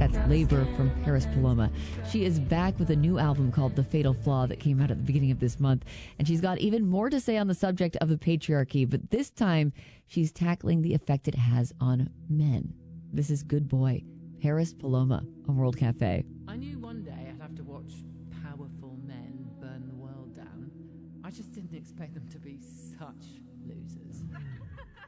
That's Labor from Paris Paloma. She is back with a new album called The Fatal Flaw that came out at the beginning of this month. And she's got even more to say on the subject of the patriarchy, but this time she's tackling the effect it has on men. This is Good Boy, Paris Paloma on World Cafe. I knew one day I'd have to watch powerful men burn the world down. I just didn't expect them to be such losers.